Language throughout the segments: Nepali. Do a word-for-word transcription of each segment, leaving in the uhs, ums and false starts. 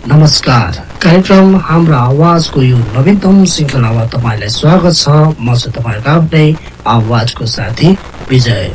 नमस्कार, कार्यक्रम हाम्रो आवाजको यो नवीनतम श्रृङ्खलामा तपाईँलाई स्वागत छ। म चाहिँ तपाईँको आफ्नै आवाजको साथी विजय।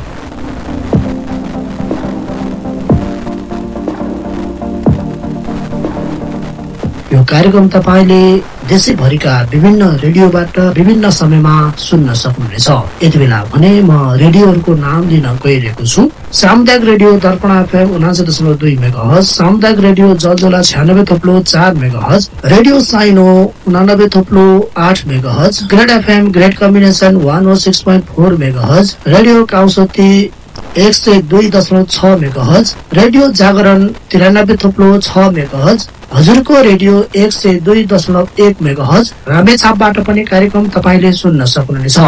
यो कार्यक्रम तपाईँले देशैभरिका विभिन्न रेडियोबाट विभिन्न समयमा सुन्न सक्नुहुनेछ। यति बेला भने म रेडियोहरूको नाम दिन गइरहेको छु। सामुदायिक रेडियो दर्पण एफएम उनासी दशमलव दुई मेगाहर्ज, सामुदायिक रेडियो जलजोला छ्यानब्बे थोप्लो चार मेगाहर्ज, रेडियो साइनो उनानब्बे थोप्लो आठ megahertz, grade FM grade combination one ओ six point four megahertz, radio काउसती एक सय दुई दशमलव छ मेगाहर्ज, रेडियो जागरण तिरानब्बे थोप्लो छ मेगाहर्ज, हजुरको रेडियो एक सय दुई दशमलव एक मेगाहर्ज, रामेछापबाट पनि कार्यक्रम तपाईँले सुन्न सक्नुहुनेछ।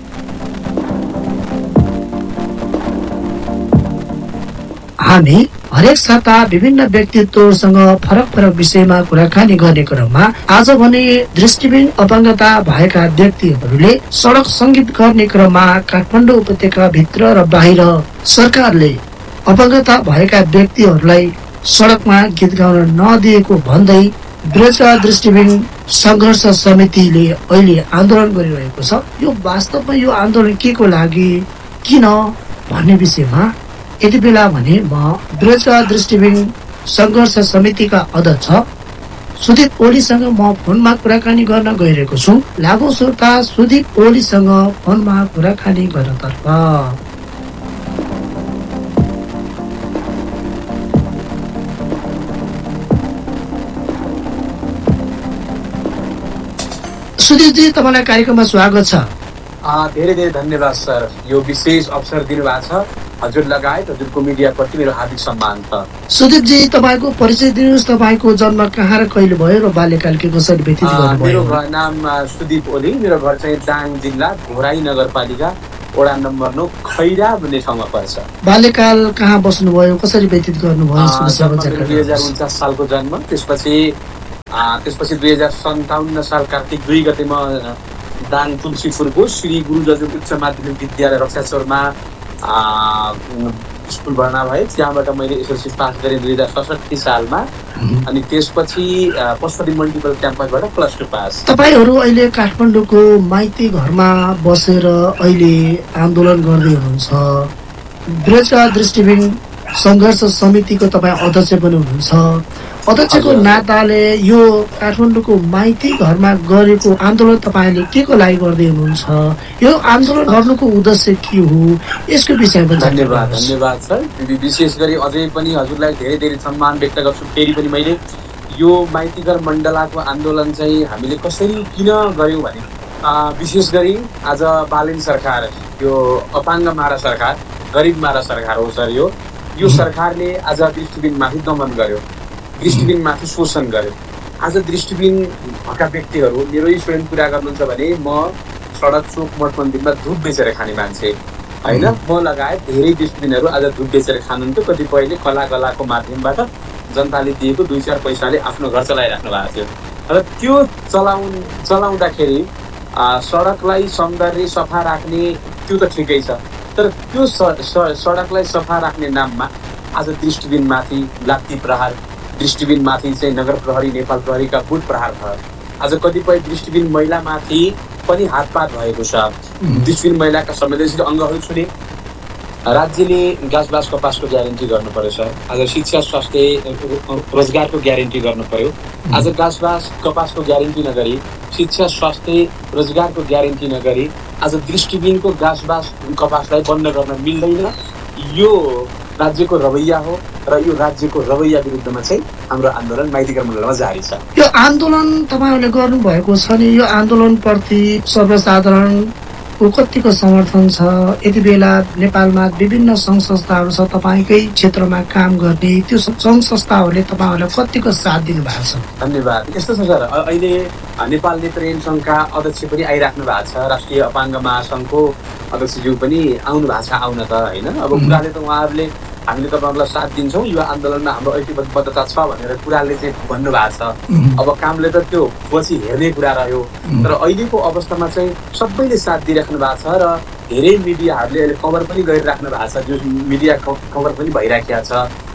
हामी हरेक साता विभिन्न व्यक्तित्वसँग फरक फरक विषयमा कुराकानी गर्ने क्रममा आज भने दृष्टिहीन अपाङ्गता भएका व्यक्तिहरूले सडक संगीत गर्ने क्रममा काठमाडौँ उपत्यका भित्र र बाहिर सरकारले अपाङ्गता भएका व्यक्तिहरूलाई सडकमा गीत गाउन नदिएको भन्दै बेरोजगार दृष्टिहीन संघर्ष समितिले अहिले आन्दोलन गरिरहेको छ। यो वास्तवमा यो आन्दोलन के को लागि, किन भन्ने विषयमा यति बेला भने म बेरोजगार दृष्टिहीन संघर्ष समितिका अध्यक्ष सुदीप ओलीसँग म फोनमा कुराकानी गर्न गइरहेको छु। लागु श्रोता सुदीप ओलीसँग फोनमा कुराकानी गर्नतर्फ। सुदीपजी, तपाईँलाई कार्यक्रममा स्वागत छ। धेरै धेरै धन्यवाद सर, यो विशेष अवसर दिनुभएको छ। हजुर लगायत हजुरको मिडियाप्रति मेरो हार्दिक सम्मान छ। सुदीपजी, तपाईँको परिचय दिनुहोस्। तपाईँको जन्म कहाँ र कहिले भयो र बाल्यकाल के कसरी व्यतीत गर्नुभयो? मेरो नाम सुदीप ओली, मेरो घर चाहिँ दाङ जिल्ला घोराई नगरपालिका वडा नम्बर नौ खैरा भन्ने ठाउँमा पर्छ। बाल्यकाल कहाँ बस्नुभयो, कसरी व्यतीत गर्नुभयो? दुई हजार उन्चास सालको जन्म, त्यसपछि त्यसपछि दुई हजार सन्ताउन्न साल कार्तिक दुई गते म दाङ तुलसीपुरको श्री गुरु जजुर उच्च माध्यमिक विद्यालय रक्षाचौरमा स्कुल भर्ना भए। त्यहाँबाट मैले एसएलसी पास गरेँ दुई हजार सडसठी सालमा, अनि त्यसपछि Pashupati multiple क्याम्पसबाट plus two pass. तपाईँहरू अहिले काठमाडौँको माइती घरमा बसेर अहिले आन्दोलन गर्दै हुनुहुन्छ। बेरोजगार दृष्टिहीन संघर्ष समितिको तपाईँ अध्यक्ष पनि हुनुहुन्छ। अध्यक्षको नाताले यो काठमाडौँको माइती घरमा गरेको आन्दोलन तपाईँले के को लागि गर्दै हुनुहुन्छ? यो आन्दोलन गर्नुको उद्देश्य के हो, यसको विषयमा धन्यवाद धन्यवाद सर। विशेष गरी अझै पनि हजुरलाई धेरै धेरै सम्मान व्यक्त गर्छु। फेरि पनि मैले यो माइतीघर मण्डलाको आन्दोलन चाहिँ हामीले कसरी किन गर्यौँ भने विशेष गरी आज बालेन सरकार, यो अपाङ्ग मारा सरकार, गरिब मारा सरकार हो सर। यो यो सरकारले आज दृष्टिहीनमाथि दमन गर्यो, दृष्टिहीनमाथि शोषण गर्यो। आज दृष्टिहीन भएका व्यक्तिहरू, मेरै स्वयं कुरा गर्नुहुन्छ भने म सडक चोक मठ मन्दिरमा धुप बेचेर खाने मान्छे होइन। म लगायत धेरै दृष्टिहीनहरू आज धुप बेचेर खानुहुन्थ्यो। कतिपयले कला कलाको माध्यमबाट जनताले दिएको दुई चार पैसाले आफ्नो घर चलाइराख्नु भएको थियो। र त्यो चलाउन चलाउँदाखेरि सडकलाई सौन्दर्य सफा राख्ने त्यो त ठिकै छ, तर त्यो सडकलाई सफा राख्ने नाममा आज दृष्टिहीनमाथि लात्ती प्रहार, दृष्टिहीनमाथि चाहिँ नगर प्रहरी, नेपाल प्रहरीका बुट प्रहार भयो। आज कतिपय दृष्टिहीन महिलामाथि पनि हातपात भएको छ। दृष्टिहीन महिलाका संवेदनशील अङ्गहरू छुने। राज्यले गाछबास कपासको ग्यारेन्टी गर्नु पर्यो सर। आज शिक्षा स्वास्थ्य रोजगारको ग्यारेन्टी गर्नु पर्यो। आज गाछबास कपासको ग्यारेन्टी नगरी, शिक्षा स्वास्थ्य रोजगारको ग्यारेन्टी नगरी आज दृष्टिहीनको गाछबास कपासलाई बन्द गर्न मिल्दैन। यो राज्यको रवैया हो र यो राज्यको रवैया विरुद्धमा चाहिँ हाम्रो आन्दोलन माइतीघर मण्डलमा जारी छ। यो आन्दोलन तपाईँहरूले गर्नुभएको छ नि, यो आन्दोलनप्रति सर्वसाधारणको कतिको समर्थन छ? यति बेला नेपालमा विभिन्न सङ्घ संस्थाहरू छ तपाईँकै क्षेत्रमा काम गर्ने, त्यो सङ्घ संस्थाहरूले तपाईँहरूलाई कतिको साथ दिनुभएको छ? धन्यवाद। यस्तो छ सर, अहिले नेपाल नेत्रहीन सङ्घका अध्यक्ष पनि आइराख्नु भएको छ, राष्ट्रिय अपाङ्ग महासङ्घको अध्यक्षज्यू पनि आउनु भएको छ, आउन त होइन। अब कुराले त उहाँहरूले हामीले तपाईँहरूलाई साथ दिन्छौँ, यो आन्दोलनमा हाम्रो ऐक्यबद्धता छ भनेर कुराले चाहिँ भन्नुभएको छ। अब कामले त त्यो पछि हेर्ने कुरा रह्यो, तर अहिलेको अवस्थामा चाहिँ सबैले साथ दिइराख्नु भएको छ र धेरै मिडियाहरूले अहिले कभर पनि गरिराख्नु भएको छ, जो मिडिया कभर पनि भइराखेको छ।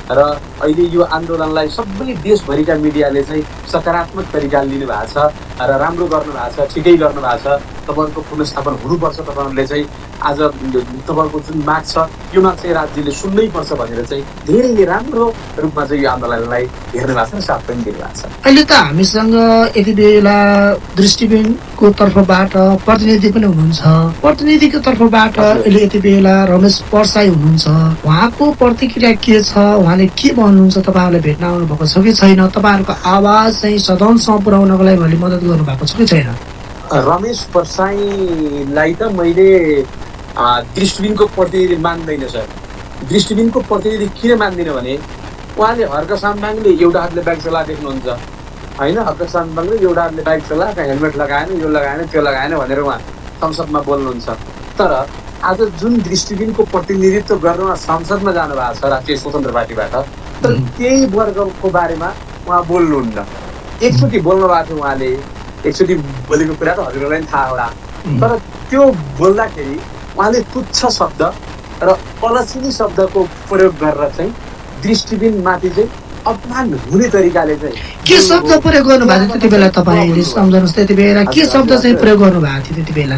र अहिले यो आन्दोलनलाई सबै देशभरिका मिडियाले चाहिँ सकारात्मक तरिकाले लिनु भएको छ र राम्रो गर्नु भएको छ, ठिकै गर्नु भएको छ। तपाईँहरूको पुनर्स्थापन हुनुपर्छ, तपाईँहरूले चाहिँ आज तपाईँहरूको जुन माग छ यो माग चाहिँ राज्यले सुन्नै पर्छ भनेर चाहिँ धेरैले राम्रो रूपमा चाहिँ यो आन्दोलनलाई हेर्नु भएको छ र साथ पनि दिनु भएको छ। अहिले त हामीसँग यति बेला दृष्टिबिनको तर्फबाट प्रतिनिधि पनि हुनुहुन्छ। प्रतिनिधिको तर्फबाट अहिले यति बेला रमेश पर्साई हुनुहुन्छ। उहाँको प्रतिक्रिया के छ, उहाँले के भन्नुहुन्छ, तपाईँहरूले भेट्न आउनु भएको छ कि छैन, तपाईँहरूको आवाज चाहिँ सदनसम्म पुर्याउनको लागि उहाँले मद्दत गर्नु भएको छ कि छैन? रमेश पर्साईलाई त मैले दृष्टिबिनको प्रतिनिधि मान्दैन सर। दृष्टिबिनको प्रतिनिधि किन मान्दिनँ भने उहाँले हर्क साम्बाङले एउटा हातले बाइक चला देख्नुहुन्छ होइन, हर्क साम्बाङले एउटा हातले बाइक चला, हेलमेट लगाएन, यो लगाएन, त्यो लगाएन भनेर उहाँ संसदमा बोल्नुहुन्छ। तर आज जुन दृष्टिबिनको प्रतिनिधित्व गर्न संसदमा जानुभएको छ राष्ट्रिय स्वतन्त्र पार्टीबाट, तर त्यही वर्गको बारेमा उहाँ बोल्नुहुन्न। एकचोटि बोल्नु भएको थियो उहाँले, एकचोटि बोलेको कुरा त हजुरहरूलाई पनि थाहा होला। तर त्यो बोल्दाखेरि उहाँले तुच्छ शब्द र अलसिनी शब्दको प्रयोग गरेर चाहिँ दृष्टिबिनमाथि चाहिँ अपमान हुने तरिकाले चाहिँ के शब्द प्रयोग गर्नु भएको थियो त्यति बेला? तपाईँले सम्झनुहोस्, त्यति बेला के शब्द चाहिँ प्रयोग गर्नु भएको थियो त्यति बेला?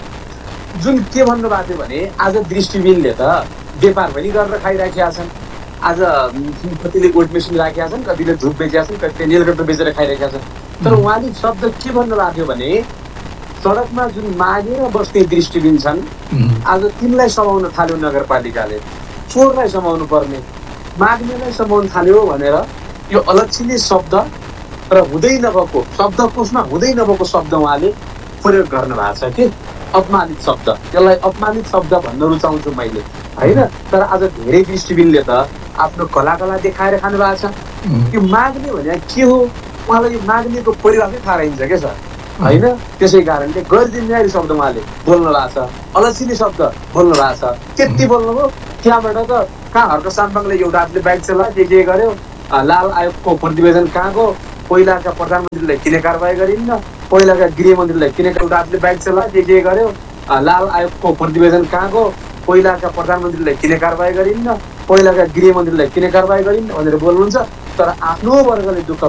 जुन के भन्नुभएको थियो भने आज दृष्टिबिनले त व्यापार पनि गरेर खाइराखेका छन्। आज कतिले गोट मेसिन राखेका छन्, कतिले धुप बेचेका छन्, कतिले नेलकट्ट बेचेर खाइरहेका छन्। तर उहाँले शब्द के भन्नुभएको थियो भने सडकमा जुन मागेर बस्ने दृष्टिबिन छन् आज तिनलाई समाउन थाल्यो नगरपालिकाले, चोरलाई समाउनु पर्ने, माग्नेलाई समाउन थाल्यो भनेर यो अलक्षिने शब्द र हुँदै नभएको शब्दकोशमा हुँदै नभएको शब्द उहाँले प्रयोग गर्नु भएको छ कि अपमानित शब्द। त्यसलाई अपमानित शब्द भन्न रुचाउँछु मैले होइन। तर आज धेरै दृष्टिबिनले त आफ्नो कलाकला देखाएर खानु भएको छ। यो माग्ने भने के हो उहाँलाई यो माग्नेको परिभाषै थाहा रहन्छ क्या सर होइन। त्यसै कारणले गैर जिम्मेवारी शब्द उहाँले बोल्नु भएको छ, अलसिने शब्द बोल्नु भएको छ। त्यति बोल्नुभयो, त्यहाँबाट त कहाँ हर्क साम्बाङले एउटा हातले बाइक चला के के गर्यो, लाल आयोगको प्रतिवेदन कहाँको, पहिलाका प्रधानमन्त्रीलाई किन कारवाही गरिन्न, पहिलाका गृहमन्त्रीलाई किन एउटा हातले बाइक चला के के गर्यो, लाल आयोगको प्रतिवेदन कहाँको, पहिलाका प्रधानमन्त्रीलाई किन कारवाही गरिन्न, पहिलाका गृहमन्त्रीलाई किन कारवाही गरिन्न भनेर बोल्नुहुन्छ। तर आफ्नो वर्गले दुःख